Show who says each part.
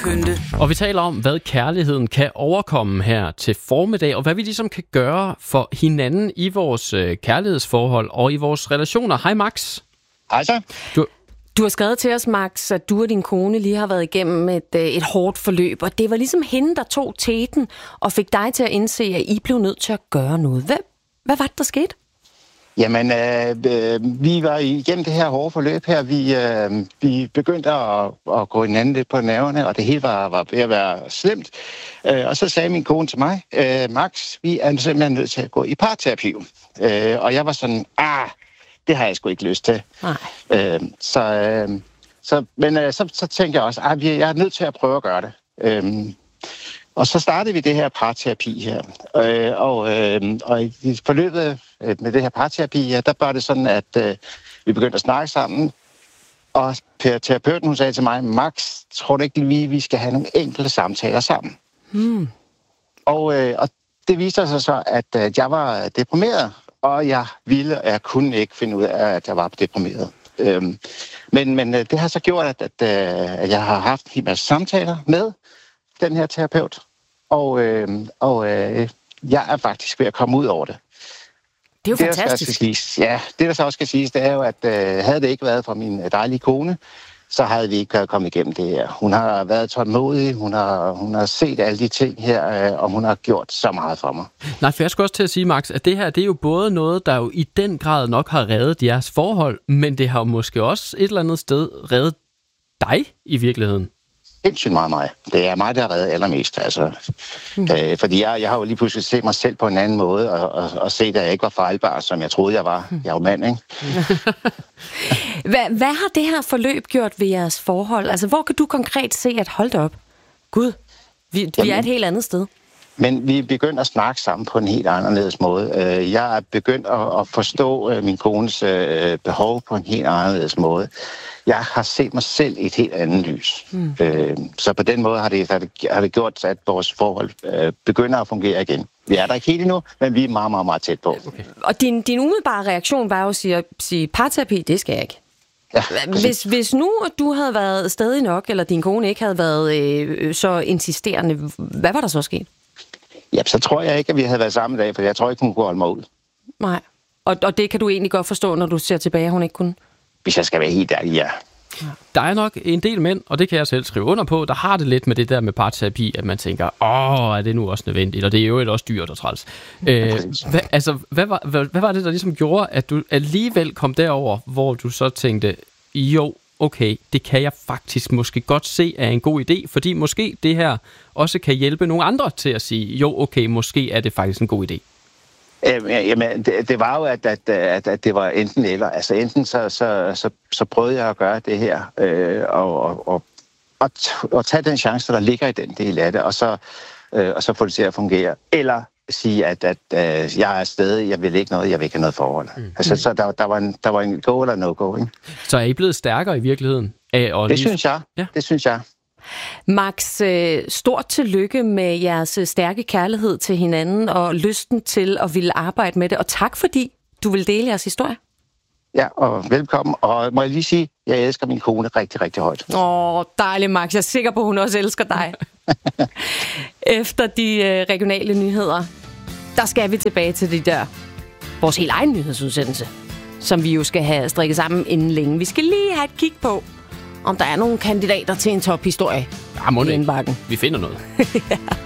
Speaker 1: pynte.
Speaker 2: Og vi taler om, hvad kærligheden kan overkomme her til formiddag, og hvad vi ligesom kan gøre for hinanden i vores kærlighedsforhold og i vores relationer. Hej Max.
Speaker 3: Hej så.
Speaker 4: Du har skrevet til os, Max, at du og din kone lige har været igennem et hårdt forløb, og det var ligesom hende, der tog teten og fik dig til at indse, at I blev nødt til at gøre noget. Hvad var det, der skete?
Speaker 3: Jamen, vi var igennem det her hårde forløb her. Vi begyndte at gå hinanden lidt på nerverne, og det hele var ved at være slemt. Og så sagde min kone til mig, Max, vi er simpelthen nødt til at gå i parterapi. Og jeg var sådan, det har jeg sgu ikke lyst til.
Speaker 4: Nej.
Speaker 3: Så tænkte jeg også, jeg er nødt til at prøve at gøre det. Og så startede vi det her parterapi her. Og i forløbet med det her parterapi, der var det sådan, at vi begyndte at snakke sammen. Og terapeuten, hun sagde til mig, Max, tror du ikke, vi skal have nogle enkelte samtaler sammen? Og det viste sig så, at jeg var deprimeret, og jeg kunne ikke finde ud af, at jeg var deprimeret. Men det har så gjort, at jeg har haft en hel masse samtaler med den her terapeut, og jeg er faktisk ved at komme ud over det.
Speaker 4: Det er jo fantastisk.
Speaker 3: Det der så også skal siges, det er jo, at havde det ikke været for min dejlige kone, så havde vi ikke kommet igennem det her. Hun har været tålmodig, hun har set alle de ting her, og hun har gjort så meget for mig.
Speaker 2: Nej, for jeg skal også til at sige, Max, at det her, det er jo både noget, der jo i den grad nok har reddet jeres forhold, men det har jo måske også et eller andet sted reddet dig i virkeligheden.
Speaker 3: Sindssygt meget mig. Det er mig, der har reddet allermest. Altså. Fordi jeg har jo lige pludselig set mig selv på en anden måde, og set, at jeg ikke var fejlbar, som jeg troede, jeg var. Jeg er jo mand, ikke?
Speaker 4: Hvad har det her forløb gjort ved jeres forhold? Altså, hvor kan du konkret se, at hold da op? Gud, vi er et helt andet sted.
Speaker 3: Men vi er begyndt at snakke sammen på en helt anderledes måde. Jeg er begyndt at forstå min kones behov på en helt anderledes måde. Jeg har set mig selv i et helt andet lys. Så på den måde har det gjort, at vores forhold begynder at fungere igen. Vi er der ikke helt endnu, men vi er meget, meget, meget tæt på.
Speaker 4: Okay. Og din umiddelbare reaktion var jo at sige, parterapi, det skal jeg ikke.
Speaker 3: Ja,
Speaker 4: hvis nu du havde været stadig nok, eller din kone ikke havde været så insisterende, hvad var der så sket?
Speaker 3: Ja, så tror jeg ikke, at vi havde været sammen i dag, for jeg tror ikke, hun kunne holde mig ud.
Speaker 4: Nej. Og det kan du egentlig godt forstå, når du ser tilbage, at hun ikke kunne?
Speaker 3: Hvis jeg skal være helt ærlig, ja.
Speaker 2: Der er nok en del mænd, og det kan jeg selv skrive under på, der har det lidt med det der med parterapi, at man tænker, er det nu også nødvendigt, og det er jo også dyrt og træls. Hvad var det, der ligesom gjorde, at du alligevel kom derover, hvor du så tænkte, jo, okay, det kan jeg faktisk måske godt se er en god idé, fordi måske det her også kan hjælpe nogle andre til at sige, jo, okay, måske er det faktisk en god idé.
Speaker 3: Jamen, det var jo, at det var enten eller. Altså enten så prøvede jeg at gøre det her, og tage den chance, der ligger i den del af det, og så få det til at fungere. Eller sige, at jeg er stadig, jeg vil ikke noget, jeg vil ikke have noget forhold. Altså, så der var en go eller no-go, ikke?
Speaker 2: Så er I blevet stærkere i virkeligheden?
Speaker 3: Synes jeg. Ja. Det synes jeg.
Speaker 4: Max, stort tillykke med jeres stærke kærlighed til hinanden og lysten til at ville arbejde med det. Og tak fordi du vil dele jeres historie.
Speaker 3: Ja, og velkommen. Og må jeg lige sige, jeg elsker min kone rigtig, rigtig højt.
Speaker 4: Dejligt, Max. Jeg er sikker på, at hun også elsker dig. Efter de regionale nyheder, der skal vi tilbage til vores helt egen nyhedsudsendelse, som vi jo skal have strikket sammen inden længe. Vi skal lige have et kig på, om der er nogle kandidater til en tophistorie i indbakken.
Speaker 2: Vi finder noget.
Speaker 4: Ja.